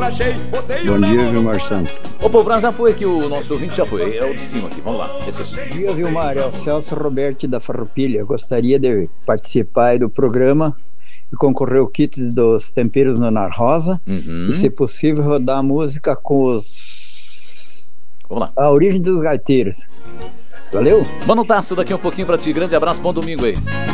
Bom dia, Vilmar Santos. Opa, o Braz já foi aqui, o nosso ouvinte já foi. É o de cima aqui, vamos lá. Bom dia, Vilmar. É o Celso Roberti da Farroupilha. Gostaria de participar aí do programa e concorrer ao kit dos temperos no Ana Rosa. E, se possível, rodar a música com os... Vamos lá. A origem dos gaiteiros. Valeu? Mano Tasso, daqui um pouquinho pra ti. Grande abraço, bom domingo aí.